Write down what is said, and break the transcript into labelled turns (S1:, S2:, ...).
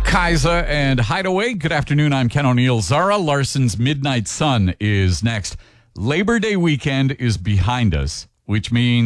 S1: Kaiser and Hideaway. Good afternoon. I'm Ken O'Neill. Zara Larson's Midnight Sun is next. Labor Day weekend is behind us, which means